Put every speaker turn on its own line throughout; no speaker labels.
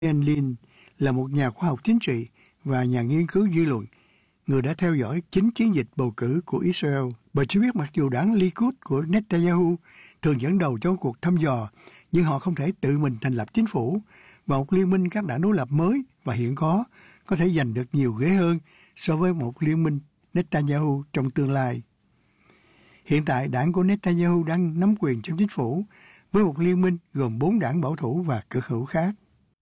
Ian Lin là một nhà khoa học chính trị và nhà nghiên cứu dư luận, người đã theo dõi chính chiến dịch bầu cử của Israel. Bà cho biết mặc dù đảng Likud của Netanyahu thường dẫn đầu trong cuộc thăm dò, nhưng họ không thể tự mình thành lập chính phủ, và một liên minh các đảng đối lập mới và hiện có thể giành được nhiều ghế hơn so với một liên minh Netanyahu trong tương lai. Hiện tại, đảng của Netanyahu đang nắm quyền trong chính phủ với một liên minh gồm 4 đảng bảo thủ và cực hữu khác.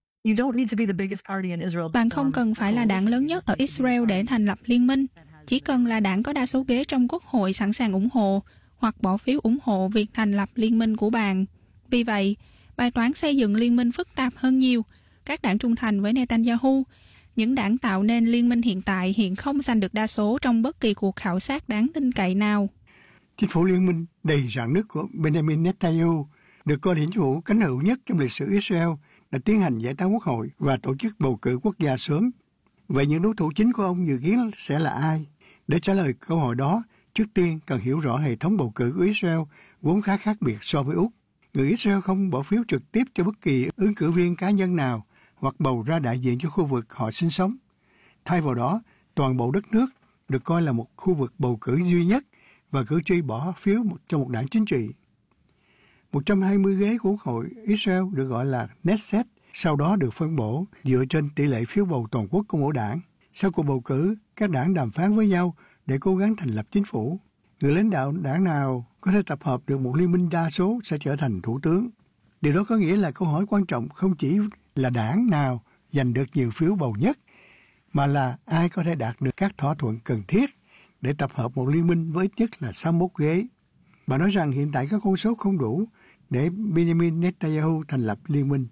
Bạn không cần phải là đảng lớn nhất ở Israel để thành lập liên minh. Chỉ cần là đảng có đa số ghế trong Quốc hội sẵn sàng ủng hộ hoặc bỏ phiếu ủng hộ việc thành lập liên minh của bạn. Vì vậy, bài toán xây dựng liên minh phức tạp hơn nhiều. Các đảng trung thành với Netanyahu, những đảng tạo nên liên minh hiện tại hiện không giành được đa số trong bất kỳ cuộc khảo sát đáng tin cậy nào.
Chính phủ liên minh đầy rạn nứt của Benjamin Netanyahu được coi là chính phủ cánh hữu nhất trong lịch sử Israel đã tiến hành giải tán quốc hội và tổ chức bầu cử quốc gia sớm. Vậy những đối thủ chính của ông dự kiến sẽ là ai? Để trả lời câu hỏi đó, trước tiên cần hiểu rõ hệ thống bầu cử của Israel vốn khá khác biệt so với Úc. Người Israel không bỏ phiếu trực tiếp cho bất kỳ ứng cử viên cá nhân nào hoặc bầu ra đại diện cho khu vực họ sinh sống. Thay vào đó, toàn bộ đất nước được coi là một khu vực bầu cử duy nhất và cử tri bỏ phiếu cho một đảng chính trị. 120 ghế của Quốc hội Israel được gọi là Knesset, sau đó được phân bổ dựa trên tỷ lệ phiếu bầu toàn quốc của mỗi đảng. Sau cuộc bầu cử, các đảng đàm phán với nhau để cố gắng thành lập chính phủ. Người lãnh đạo đảng nào có thể tập hợp được một liên minh đa số sẽ trở thành thủ tướng. Điều đó có nghĩa là câu hỏi quan trọng không chỉ là đảng nào giành được nhiều phiếu bầu nhất, mà là ai có thể đạt được các thỏa thuận cần thiết để tập hợp một liên minh với ít nhất là 61 ghế. Bà nói rằng hiện tại các con số không đủ để Benjamin Netanyahu thành lập liên minh.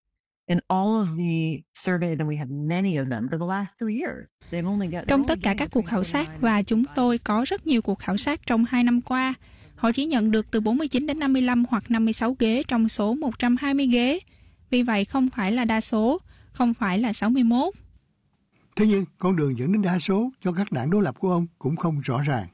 Trong tất cả các cuộc khảo sát, và chúng tôi có rất nhiều cuộc khảo sát trong 2 năm qua, họ chỉ nhận được từ 49 đến 55 hoặc 56 ghế trong số 120 ghế. Vì vậy không phải là đa số, không phải là 61.
Thế nhưng, con đường dẫn đến đa số cho các đảng đối lập của ông cũng không rõ ràng.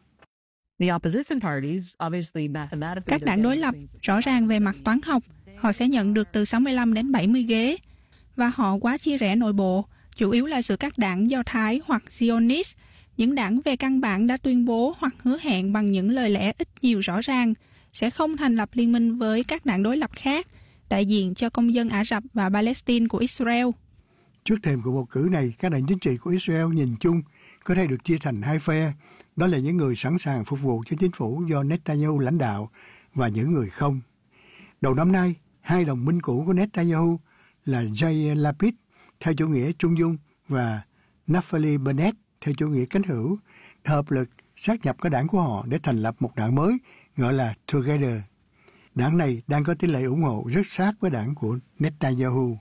Các đảng đối lập, rõ ràng về mặt toán học, họ sẽ nhận được từ 65 đến 70 ghế. Và họ quá chia rẽ nội bộ, chủ yếu là giữa các đảng Do Thái hoặc Zionist. Những đảng về căn bản đã tuyên bố hoặc hứa hẹn bằng những lời lẽ ít nhiều rõ ràng sẽ không thành lập liên minh với các đảng đối lập khác, đại diện cho công dân Ả Rập và Palestine của Israel.
Trước thềm cuộc bầu cử này, các đảng chính trị của Israel nhìn chung có thể được chia thành 2 phe. Đó là những người sẵn sàng phục vụ cho chính phủ do Netanyahu lãnh đạo và những người không. Đầu năm nay, 2 đồng minh cũ của Netanyahu là Yair Lapid theo chủ nghĩa trung dung và Naftali Bennett theo chủ nghĩa cánh hữu hợp lực sát nhập các đảng của họ để thành lập một đảng mới gọi là Together. Đảng này đang có tỷ lệ ủng hộ rất sát với đảng của Netanyahu.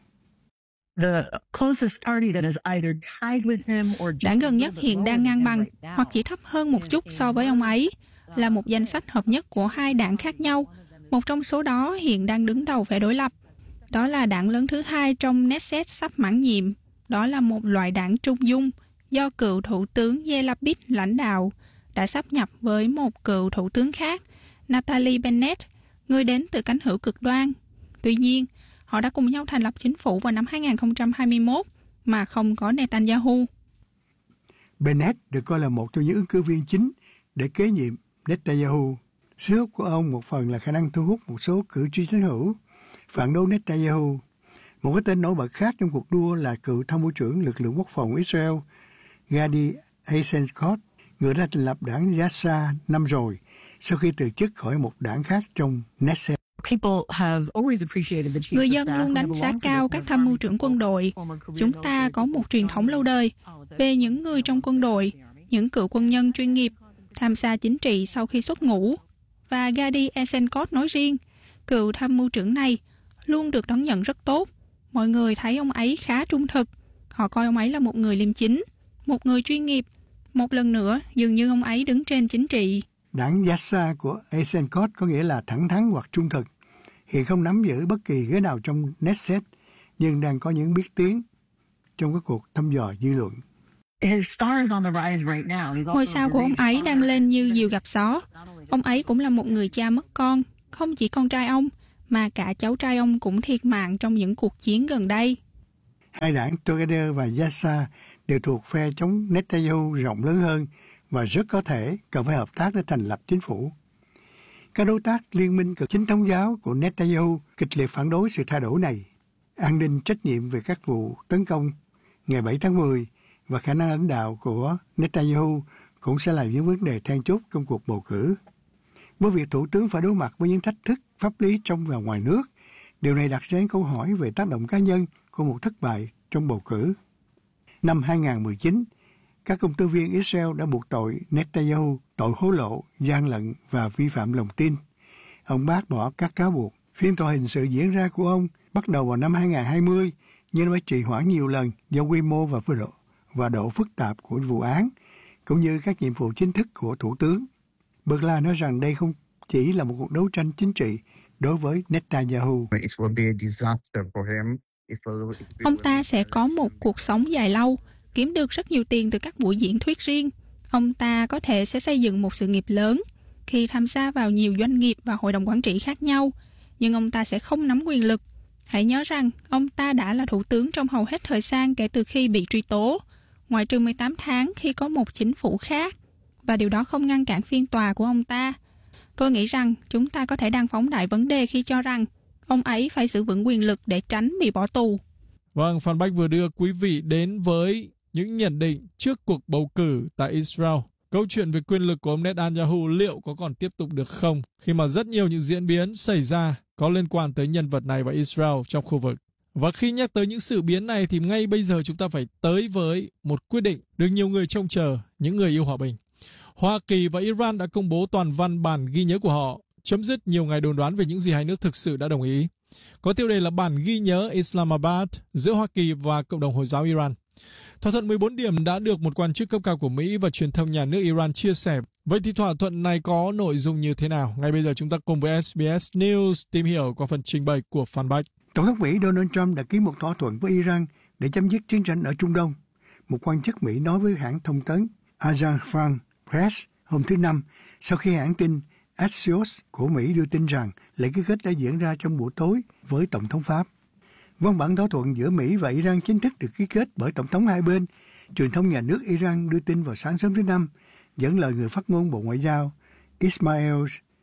Đảng gần nhất hiện đang ngang bằng hoặc chỉ thấp hơn một chút so với ông ấy, là một danh sách hợp nhất của 2 đảng khác nhau. Một trong số đó hiện đang đứng đầu phe đối lập. Đó là đảng lớn thứ 2 trong Knesset sắp mãn nhiệm. Đó là một loại đảng trung dung do cựu thủ tướng Yair Lapid lãnh đạo, đã sáp nhập với một cựu thủ tướng khác, Naftali Bennett, người đến từ cánh hữu cực đoan. Tuy nhiên, họ đã cùng nhau thành lập chính phủ vào năm 2021 mà không có Netanyahu.
Bennett được coi là một trong những ứng cử viên chính để kế nhiệm Netanyahu. Sức hút của ông một phần là khả năng thu hút một số cử tri chính hữu phản đối Netanyahu. Một cái tên nổi bật khác trong cuộc đua là cựu tham mưu trưởng lực lượng quốc phòng Israel, Gadi Eisenkot, người đã thành lập đảng Yasha năm rồi, sau khi từ chức khỏi một đảng khác trong Knesset.
Người dân luôn đánh giá cao các tham mưu trưởng quân đội. Chúng ta có một truyền thống lâu đời về những người trong quân đội, những cựu quân nhân chuyên nghiệp, tham gia chính trị sau khi xuất ngũ. Và Gadi Eisenkot nói riêng, cựu tham mưu trưởng này luôn được đón nhận rất tốt. Mọi người thấy ông ấy khá trung thực. Họ coi ông ấy là một người liêm chính, một người chuyên nghiệp. Một lần nữa, dường như ông ấy đứng trên chính trị.
Đảng Yasha của Eisenkot có nghĩa là thẳng thắn hoặc trung thực. Hiện không nắm giữ bất kỳ ghế nào trong Knesset, nhưng đang có những bước tiến trong các cuộc thăm dò dư luận.
Ngôi sao của ông ấy đang lên như diều gặp gió. Ông ấy cũng là một người cha mất con. Không chỉ con trai ông, mà cả cháu trai ông cũng thiệt mạng trong những cuộc chiến gần đây.
Hai đảng Together và Yasa đều thuộc phe chống Netanyahu rộng lớn hơn và rất có thể cần phải hợp tác để thành lập chính phủ. Các đối tác liên minh cực chính thống giáo của Netanyahu kịch liệt phản đối sự thay đổi này. An ninh trách nhiệm về các vụ tấn công ngày 7 tháng 10 và khả năng lãnh đạo của Netanyahu cũng sẽ là những vấn đề then chốt trong cuộc bầu cử. Với việc Thủ tướng phải đối mặt với những thách thức pháp lý trong và ngoài nước, điều này đặt ra câu hỏi về tác động cá nhân của một thất bại trong bầu cử. Năm 2019, các công tố viên Israel đã buộc tội Netanyahu tội hối lộ, gian lận và vi phạm lòng tin. Ông bác bỏ các cáo buộc. Phiên tòa hình sự diễn ra của ông bắt đầu vào năm 2020 nhưng phải trì hoãn nhiều lần do quy mô và độ phức tạp của vụ án, cũng như các nhiệm vụ chính thức của Thủ tướng. Berla nói rằng đây không chỉ là một cuộc đấu tranh chính trị đối với Netanyahu.
Ông ta sẽ có một cuộc sống dài lâu, kiếm được rất nhiều tiền từ các buổi diễn thuyết riêng. Ông ta có thể sẽ xây dựng một sự nghiệp lớn khi tham gia vào nhiều doanh nghiệp và hội đồng quản trị khác nhau, nhưng ông ta sẽ không nắm quyền lực. Hãy nhớ rằng ông ta đã là thủ tướng trong hầu hết thời gian kể từ khi bị truy tố, ngoại trừ 18 tháng khi có một chính phủ khác, và điều đó không ngăn cản phiên tòa của ông ta. Tôi nghĩ rằng chúng ta có thể đang phóng đại vấn đề khi cho rằng ông ấy phải giữ vững quyền lực để tránh bị bỏ tù.
Vâng, Phan Bách vừa đưa quý vị đến với những nhận định trước cuộc bầu cử tại Israel. Câu chuyện về quyền lực của ông Netanyahu liệu có còn tiếp tục được không khi mà rất nhiều những diễn biến xảy ra có liên quan tới nhân vật này và Israel trong khu vực. Và khi nhắc tới những sự biến này thì ngay bây giờ chúng ta phải tới với một quyết định được nhiều người trông chờ, những người yêu hòa bình. Hoa Kỳ và Iran đã công bố toàn văn bản ghi nhớ của họ, chấm dứt nhiều ngày đồn đoán về những gì hai nước thực sự đã đồng ý. Có tiêu đề là bản ghi nhớ Islamabad giữa Hoa Kỳ và cộng đồng Hồi giáo Iran. Thỏa thuận 14 điểm đã được một quan chức cấp cao của Mỹ và truyền thông nhà nước Iran chia sẻ. Vậy thì thỏa thuận này có nội dung như thế nào? Ngay bây giờ chúng ta cùng với SBS News tìm hiểu qua phần trình bày của Phan Bách.
Tổng thống Mỹ Donald Trump đã ký một thỏa thuận với Iran để chấm dứt chiến tranh ở Trung Đông. Một quan chức Mỹ nói với hãng thông tấn Agence France Presse hôm thứ Năm sau khi hãng tin Axios của Mỹ đưa tin rằng lễ ký kết đã diễn ra trong buổi tối với Tổng thống Pháp. Văn bản thỏa thuận giữa Mỹ và Iran chính thức được ký kết bởi Tổng thống hai bên. Truyền thông nhà nước Iran đưa tin vào sáng sớm thứ Năm, dẫn lời người phát ngôn Bộ Ngoại giao Ismail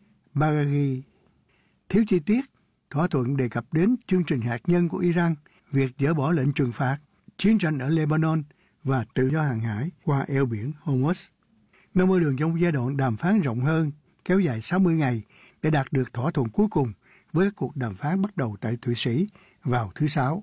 Bagheri. Thiếu chi tiết, thỏa thuận đề cập đến chương trình hạt nhân của Iran, việc dỡ bỏ lệnh trừng phạt, chiến tranh ở Lebanon và tự do hàng hải qua eo biển Hormuz. Nó mở đường trong giai đoạn đàm phán rộng hơn, kéo dài 60 ngày để đạt được thỏa thuận cuối cùng với các cuộc đàm phán bắt đầu tại Thụy Sĩ vào thứ Sáu.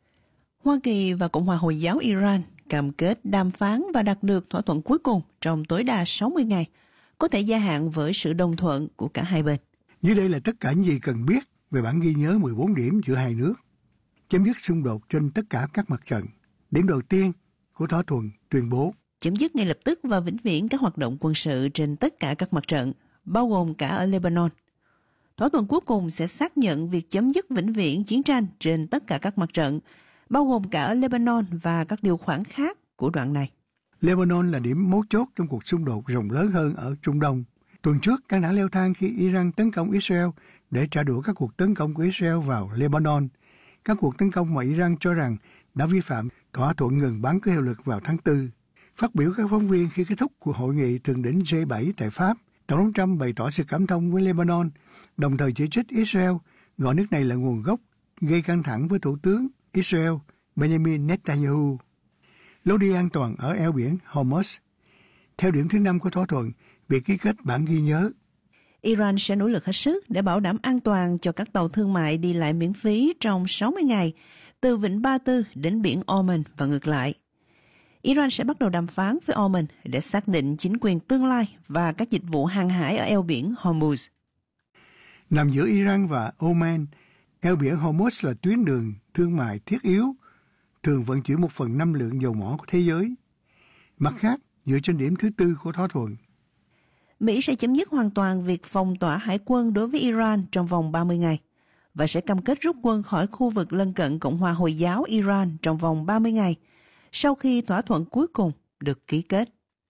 Hoa Kỳ và Cộng hòa Hồi giáo Iran cam kết đàm phán và đạt được thỏa thuận cuối cùng trong tối đa 60 ngày, có thể gia hạn với sự đồng thuận của cả hai bên.
Dưới đây là tất cả những gì cần biết về bản ghi nhớ 14 điểm giữa hai nước. Chấm dứt xung đột trên tất cả các mặt trận. Điểm đầu tiên của thỏa thuận tuyên bố
chấm dứt ngay lập tức và vĩnh viễn các hoạt động quân sự trên tất cả các mặt trận, bao gồm cả ở Lebanon. Thỏa thuận cuối cùng sẽ xác nhận việc chấm dứt vĩnh viễn chiến tranh trên tất cả các mặt trận, bao gồm cả ở Lebanon và các điều khoản khác của đoạn này.
Lebanon là điểm mấu chốt trong cuộc xung đột rộng lớn hơn ở Trung Đông. Tuần trước, căng thẳng leo thang khi Iran tấn công Israel để trả đũa các cuộc tấn công của Israel vào Lebanon. Các cuộc tấn công mà Iran cho rằng đã vi phạm thỏa thuận ngừng bắn có hiệu lực vào tháng 4. Phát biểu các phóng viên khi kết thúc cuộc hội nghị thượng đỉnh G7 tại Pháp, Tổng thống Trump bày tỏ sự cảm thông với Lebanon, đồng thời chỉ trích Israel, gọi nước này là nguồn gốc gây căng thẳng với Thủ tướng Israel Benjamin Netanyahu. Lối đi an toàn ở eo biển Hormuz. Theo điểm thứ 5 của thỏa thuận, việc ký kết bản ghi nhớ,
Iran sẽ nỗ lực hết sức để bảo đảm an toàn cho các tàu thương mại đi lại miễn phí trong 60 ngày, từ Vịnh Ba Tư đến biển Oman và ngược lại. Iran sẽ bắt đầu đàm phán với Oman để xác định chính quyền tương lai và các dịch vụ hàng hải ở eo biển Hormuz.
Nằm giữa Iran và Oman, eo biển Hormuz là tuyến đường thương mại thiết yếu, thường vận chuyển 1/5 lượng dầu mỏ của thế giới. Mặt khác, dựa trên điểm thứ 4 của thỏa thuận,
Mỹ sẽ chấm dứt hoàn toàn việc phong tỏa hải quân đối với Iran trong vòng 30 ngày và sẽ cam kết rút quân khỏi khu vực lân cận Cộng hòa Hồi giáo Iran trong vòng 30 ngày sau khi thỏa thuận cuối cùng được ký kết.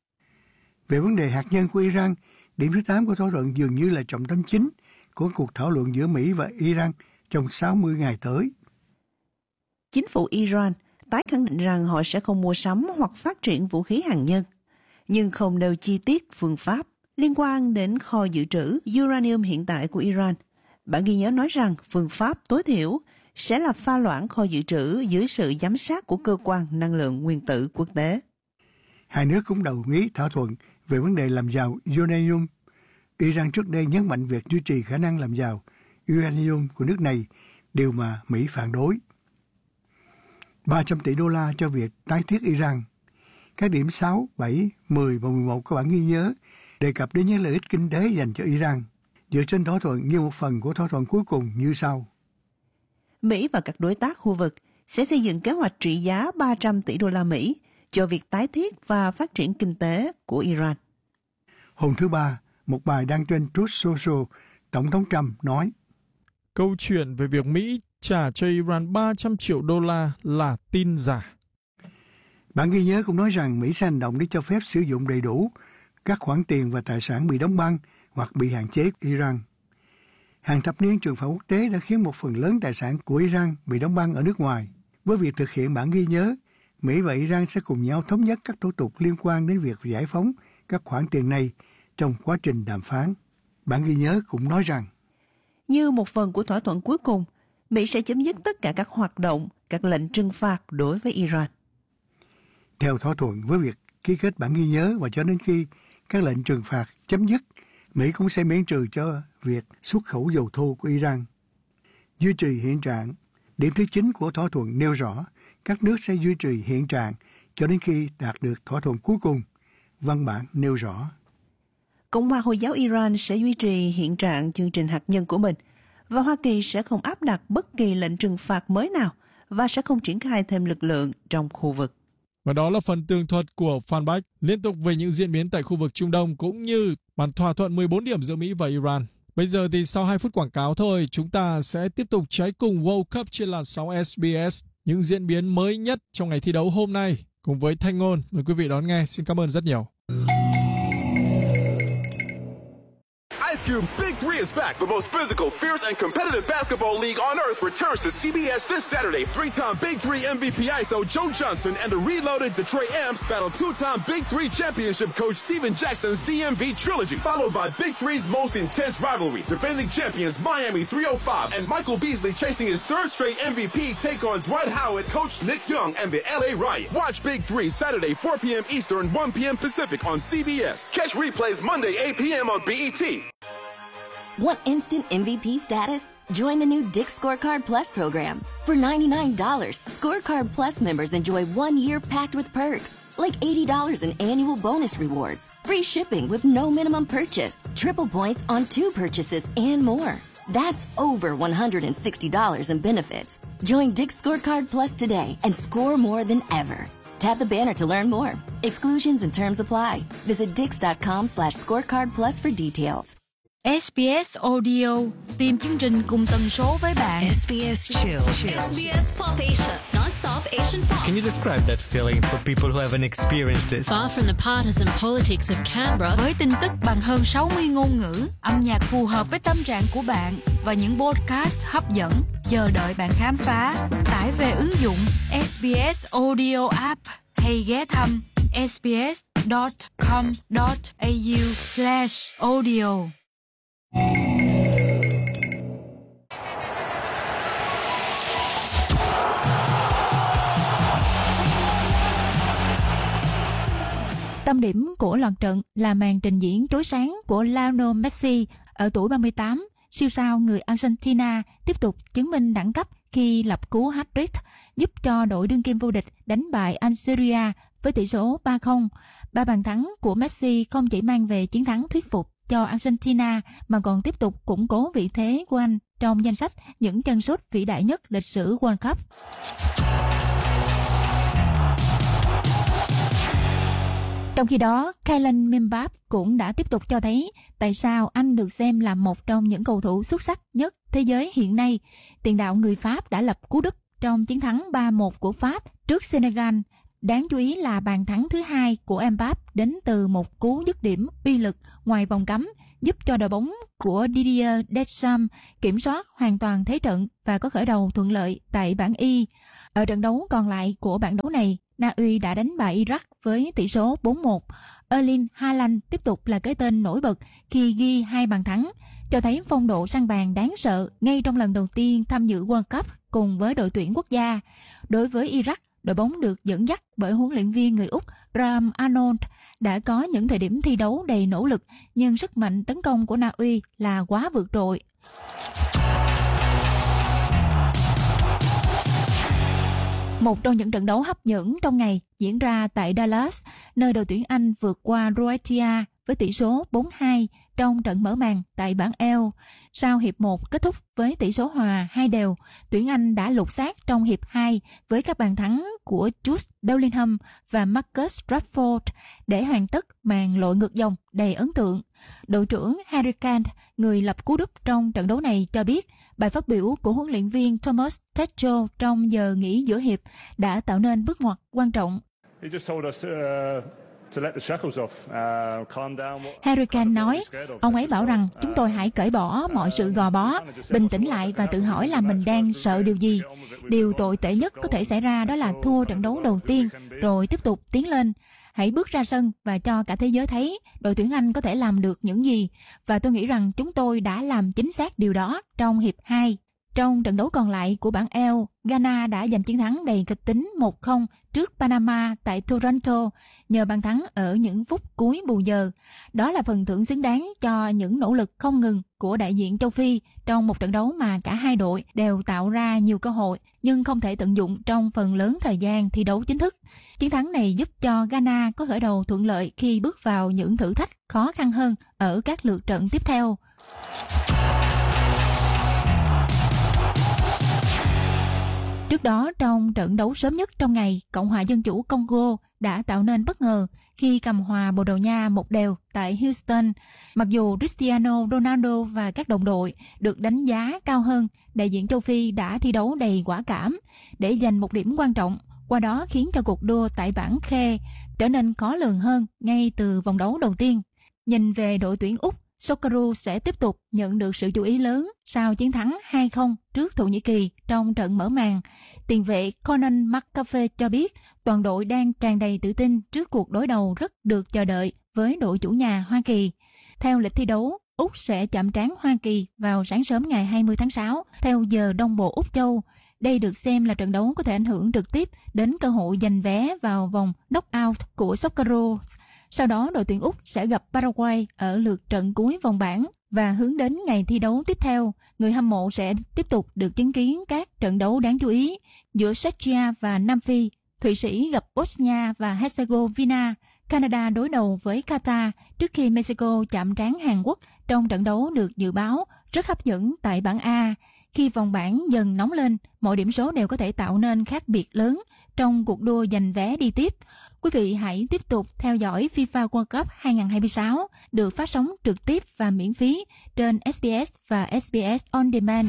Về vấn đề hạt nhân của Iran, điểm thứ 8 của thỏa thuận dường như là trọng tâm chính của cuộc thảo luận giữa Mỹ và Iran trong 60 ngày tới.
Chính phủ Iran tái khẳng định rằng họ sẽ không mua sắm hoặc phát triển vũ khí hạt nhân, nhưng không nêu chi tiết phương pháp liên quan đến kho dự trữ uranium hiện tại của Iran. Bản ghi nhớ nói rằng phương pháp tối thiểu sẽ là pha loãng kho dự trữ dưới sự giám sát của cơ quan năng lượng nguyên tử quốc tế.
Hai nước cũng đồng ý thỏa thuận về vấn đề làm giàu uranium. Iran trước đây nhấn mạnh việc duy trì khả năng làm giàu uranium của nước này, điều mà Mỹ phản đối. 300 tỷ đô la cho việc tái thiết Iran. Các điểm 6, 7, 10 và 11 của bản ghi nhớ đề cập đến những lợi ích kinh tế dành cho Iran, dựa trên thỏa thuận như một phần của thỏa thuận cuối cùng như sau.
Mỹ và các đối tác khu vực sẽ xây dựng kế hoạch trị giá 300 tỷ đô la Mỹ cho việc tái thiết và phát triển kinh tế của Iran.
Hôm thứ Ba, một bài đăng trên Truth Social, Tổng thống Trump nói:
Câu chuyện về việc Mỹ trả cho Iran 300 triệu đô la là tin giả.
Bản ghi nhớ cũng nói rằng Mỹ sẽ hành động để cho phép sử dụng đầy đủ các khoản tiền và tài sản bị đóng băng hoặc bị hạn chế của Iran. Hàng thập niên trừng phạt quốc tế đã khiến một phần lớn tài sản của Iran bị đóng băng ở nước ngoài. Với việc thực hiện bản ghi nhớ, Mỹ và Iran sẽ cùng nhau thống nhất các thủ tục liên quan đến việc giải phóng các khoản tiền này trong quá trình đàm phán. Bản ghi nhớ cũng nói rằng,
như một phần của thỏa thuận cuối cùng, Mỹ sẽ chấm dứt tất cả các hoạt động, các lệnh trừng phạt đối với Iran.
Theo thỏa thuận với việc ký kết bản ghi nhớ và cho đến khi các lệnh trừng phạt chấm dứt, Mỹ cũng sẽ miễn trừ cho việc xuất khẩu dầu thô của Iran. Duy trì hiện trạng. Điểm thứ 9 của thỏa thuận nêu rõ các nước sẽ duy trì hiện trạng cho đến khi đạt được thỏa thuận cuối cùng. Văn bản nêu rõ
Cộng hòa Hồi giáo Iran sẽ duy trì hiện trạng chương trình hạt nhân của mình và Hoa Kỳ sẽ không áp đặt bất kỳ lệnh trừng phạt mới nào và sẽ không triển khai thêm lực lượng trong khu vực.
Và đó là phần tường thuật của Phan Bách liên tục về những diễn biến tại khu vực Trung Đông cũng như bản thỏa thuận 14 điểm giữa Mỹ và Iran. Bây giờ thì sau 2 phút quảng cáo thôi, chúng ta sẽ tiếp tục cháy cùng World Cup trên làn sóng SBS. Những diễn biến mới nhất trong ngày thi đấu hôm nay cùng với Thanh Ngôn. Mời quý vị đón nghe. Xin cảm ơn rất nhiều.
Ice Cube's Big Three is back. The most physical, fierce, and competitive basketball league on earth returns to CBS this Saturday. Three-time Big Three MVP ISO Joe Johnson and the reloaded Detroit Amps battle two-time Big Three championship coach Steven Jackson's DMV trilogy, followed by Big Three's most intense rivalry. Defending champions Miami 305 and Michael Beasley chasing his third straight MVP take on Dwight Howard, coach Nick Young, and the LA Riot. Watch Big Three Saturday 4 p.m. Eastern, 1 p.m. Pacific on CBS. Catch replays Monday 8 p.m. on BET.
Want instant MVP status? Join the new Dick's Scorecard Plus program. For $99, Scorecard Plus members enjoy 1 year packed with perks, like $80 in annual bonus rewards, free shipping with no minimum purchase, triple points on 2 purchases, and more. That's over $160 in benefits. Join Dick's Scorecard Plus today and score more than ever. Tap the banner to learn more. Exclusions and terms apply. Visit dix.com/scorecardplus for details.
SBS Audio tìm chương trình cùng tần số với bạn.
SBS Chill.
SBS Pop Asia, non-stop Asian pop.
Can you describe that feeling for people who haven't experienced it?
Far from the partisan politics of Canberra, với tin tức bằng hơn 60 ngôn ngữ, âm nhạc phù hợp với tâm trạng của bạn và những podcast hấp dẫn chờ đợi bạn khám phá. Tải về ứng dụng SBS Audio app hay ghé thăm sbs.com.au/audio.
Tâm điểm của loạt trận là màn trình diễn chói sáng của Lionel Messi ở tuổi 38, siêu sao người Argentina tiếp tục chứng minh đẳng cấp khi lập cú hat-trick giúp cho đội đương kim vô địch đánh bại Algeria với tỷ số 3-0. 3 bàn thắng của Messi không chỉ mang về chiến thắng thuyết phục cho Argentina mà còn tiếp tục củng cố vị thế của anh trong danh sách những chân sút vĩ đại nhất lịch sử World Cup. Trong khi đó, Kylian Mbappé cũng đã tiếp tục cho thấy tại sao anh được xem là một trong những cầu thủ xuất sắc nhất thế giới hiện nay. Tiền đạo người Pháp đã lập cú đúp trong chiến thắng 3-1 của Pháp trước Senegal. Đáng chú ý là bàn thắng thứ 2 của Mbappé đến từ một cú dứt điểm uy lực ngoài vòng cấm giúp cho đội bóng của Didier Deschamps kiểm soát hoàn toàn thế trận và có khởi đầu thuận lợi tại bảng Y. Ở trận đấu còn lại của bảng đấu này, Na Uy đã đánh bại Iraq với tỷ số 4-1. Erling Haaland tiếp tục là cái tên nổi bật khi ghi 2 bàn thắng, cho thấy phong độ săn bàn đáng sợ ngay trong lần đầu tiên tham dự World Cup cùng với đội tuyển quốc gia. Đối với Iraq, đội bóng được dẫn dắt bởi huấn luyện viên người Úc Graham Arnold đã có những thời điểm thi đấu đầy nỗ lực, nhưng sức mạnh tấn công của Na Uy là quá vượt trội. Một trong những trận đấu hấp dẫn trong ngày diễn ra tại Dallas, nơi đội tuyển Anh vượt qua Croatia với tỷ số 4-2 trong trận mở màn tại bảng L. Sau hiệp 1 kết thúc với tỷ số hòa 2-2, tuyển Anh đã lục xác trong hiệp 2 với các bàn thắng của Jude Bellingham và Marcus Rashford để hoàn tất màn lội ngược dòng đầy ấn tượng. Đội trưởng Harry Kane, người lập cú đúp trong trận đấu này, cho biết bài phát biểu của huấn luyện viên Thomas Tuchel trong giờ nghỉ giữa hiệp đã tạo nên bước ngoặt quan trọng. Harry Kane nói, ông ấy bảo rằng chúng tôi hãy cởi bỏ mọi sự gò bó, bình tĩnh lại và tự hỏi là mình đang sợ điều gì. Điều tồi tệ nhất có thể xảy ra đó là thua trận đấu đầu tiên rồi tiếp tục tiến lên. Hãy bước ra sân và cho cả thế giới thấy đội tuyển Anh có thể làm được những gì. Và tôi nghĩ rằng chúng tôi đã làm chính xác điều đó trong hiệp 2. Trong trận đấu còn lại của bảng L, Ghana đã giành chiến thắng đầy kịch tính 1-0 trước Panama tại Toronto nhờ bàn thắng ở những phút cuối bù giờ. Đó là phần thưởng xứng đáng cho những nỗ lực không ngừng của đại diện châu Phi trong một trận đấu mà cả hai đội đều tạo ra nhiều cơ hội nhưng không thể tận dụng trong phần lớn thời gian thi đấu chính thức. Chiến thắng này giúp cho Ghana có khởi đầu thuận lợi khi bước vào những thử thách khó khăn hơn ở các lượt trận tiếp theo. Trước đó, trong trận đấu sớm nhất trong ngày, Cộng hòa Dân chủ Congo đã tạo nên bất ngờ khi cầm hòa Bồ Đào Nha 1-1 tại Houston. Mặc dù Cristiano Ronaldo và các đồng đội được đánh giá cao hơn, đại diện châu Phi đã thi đấu đầy quả cảm để giành một điểm quan trọng, qua đó khiến cho cuộc đua tại bảng K trở nên khó lường hơn ngay từ vòng đấu đầu tiên. Nhìn về đội tuyển Úc, Socceroos sẽ tiếp tục nhận được sự chú ý lớn sau chiến thắng 2-0 trước Thổ Nhĩ Kỳ trong trận mở màn. Tiền vệ Conan McCaffrey cho biết toàn đội đang tràn đầy tự tin trước cuộc đối đầu rất được chờ đợi với đội chủ nhà Hoa Kỳ. Theo lịch thi đấu, Úc sẽ chạm trán Hoa Kỳ vào sáng sớm ngày 20 tháng 6 theo giờ Đông Bộ Úc Châu. Đây được xem là trận đấu có thể ảnh hưởng trực tiếp đến cơ hội giành vé vào vòng knock-out của Socceroos. Sau đó, đội tuyển Úc sẽ gặp Paraguay ở lượt trận cuối vòng bảng và hướng đến ngày thi đấu tiếp theo. Người hâm mộ sẽ tiếp tục được chứng kiến các trận đấu đáng chú ý giữa Czechia và Nam Phi, Thụy Sĩ gặp Bosnia và Herzegovina, Canada đối đầu với Qatar trước khi Mexico chạm trán Hàn Quốc trong trận đấu được dự báo rất hấp dẫn tại bảng A. Khi vòng bảng dần nóng lên, mọi điểm số đều có thể tạo nên khác biệt lớn trong cuộc đua giành vé đi tiếp. Quý vị hãy tiếp tục theo dõi FIFA World Cup 2026 được phát sóng trực tiếp và miễn phí trên SBS và SBS On Demand.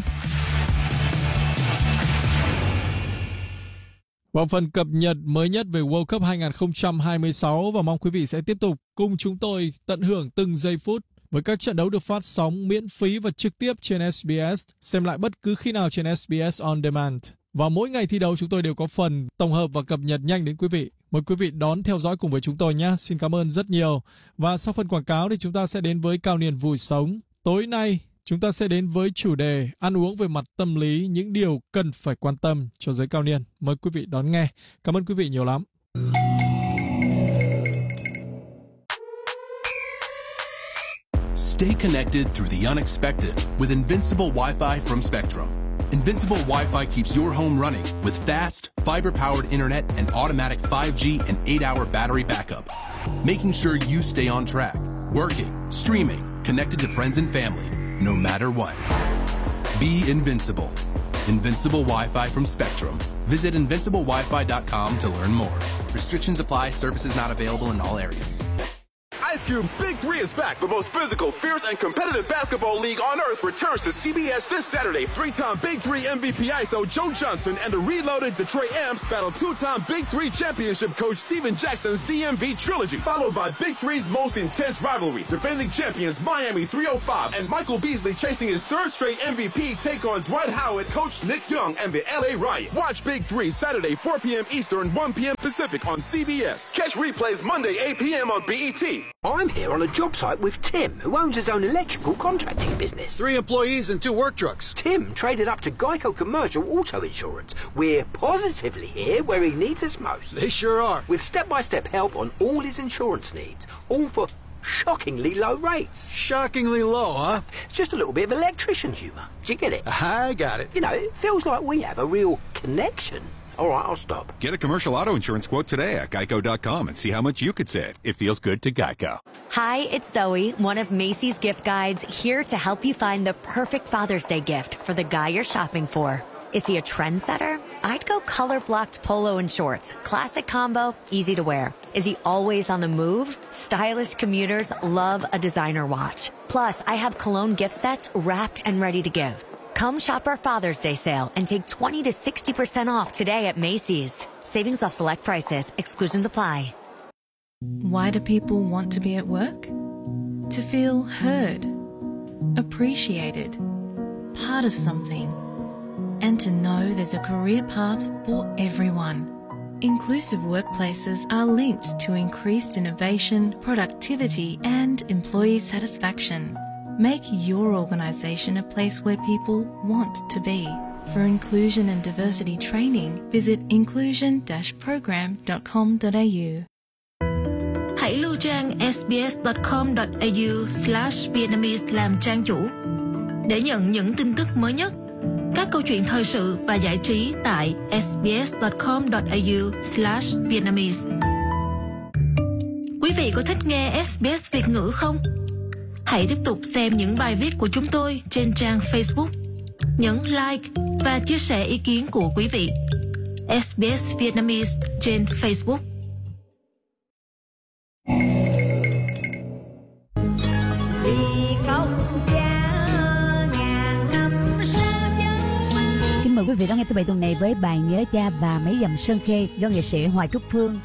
Vào phần cập nhật mới nhất về World Cup 2026 và mong quý vị sẽ tiếp tục cùng chúng tôi tận hưởng từng giây phút với các trận đấu được phát sóng miễn phí và trực tiếp trên SBS, xem lại bất cứ khi nào trên SBS On Demand. Và mỗi ngày thi đấu chúng tôi đều có phần tổng hợp và cập nhật nhanh đến quý vị. Mời quý vị đón theo dõi cùng với chúng tôi nhé. Xin cảm ơn rất nhiều. Và sau phần quảng cáo thì chúng ta sẽ đến với Cao Niên Vui Sống. Tối nay chúng ta sẽ đến với chủ đề ăn uống về mặt tâm lý, những điều cần phải quan tâm cho giới cao niên. Mời quý vị đón nghe. Cảm ơn quý vị nhiều lắm.
Stay connected through the unexpected with Invincible Wi-Fi from Spectrum. Invincible Wi-Fi keeps your home running with fast, fiber-powered internet and automatic 5G and 8-hour battery backup, making sure you stay on track, working, streaming, connected to friends and family, no matter what. Be invincible. Invincible Wi-Fi from Spectrum. Visit invinciblewifi.com to learn more. Restrictions apply. Services not available in all areas.
Ice Ice Cube's Big Three is back. The most physical, fierce, and competitive basketball league on earth returns to CBS this Saturday. Three-time Big Three MVP ISO Joe Johnson and the reloaded Detroit Amps battle two-time Big Three championship coach Steven Jackson's DMV trilogy, followed by Big Three's most intense rivalry. Defending champions Miami 305 and Michael Beasley chasing his third straight MVP take on Dwight Howard, coach Nick Young, and the LA Riot. Watch Big Three Saturday 4 p.m. Eastern, 1 p.m. Pacific on CBS. Catch replays Monday 8 p.m. on BET.
I'm here on a job site with Tim, who owns his own electrical contracting business.
3 employees and 2 work trucks.
Tim traded up to Geico Commercial Auto Insurance. We're positively here where he needs us most.
They sure are.
With step-by-step help on all his insurance needs, all for shockingly low rates.
Shockingly low, huh?
Just a little bit of electrician humour. Do you get it?
I got it.
You know, it feels like we have a real connection. All right, I'll stop.
Get a commercial auto insurance quote today at geico.com and see how much you could save. It feels good to Geico.
Hi, it's Zoe, one of Macy's gift guides, here to help you find the perfect Father's Day gift for the guy you're shopping for. Is he a trendsetter? I'd go color-blocked polo and shorts. Classic combo, easy to wear. Is he always on the move? Stylish commuters love a designer watch. Plus, I have cologne gift sets wrapped and ready to give. Come shop our Father's Day sale and take 20 to 60% off today at Macy's. Savings off select prices. Exclusions apply.
Why do people want to be at work? To feel heard, appreciated, part of something, and to know there's a career path for everyone. Inclusive workplaces are linked to increased innovation, productivity, and employee satisfaction. Make your organisation a place where people want to be. For inclusion and diversity training, visit inclusion-program.com.au.
Hãy lưu trang sbs.com.au/Vietnamese làm trang chủ để nhận những tin tức mới nhất, các câu chuyện thời sự và giải trí tại sbs.com.au/Vietnamese. Quý vị có thích nghe SBS Việt ngữ không? Hãy tiếp tục xem những bài viết của chúng tôi trên trang Facebook. Nhấn like và chia sẻ ý kiến của quý vị. SBS Vietnamese trên Facebook.
Kính mời quý vị đón nghe thứ Bảy tuần này với bài Nhớ Cha và Mấy Dặm Sơn Khê do nghệ sĩ Hoài Trúc Phương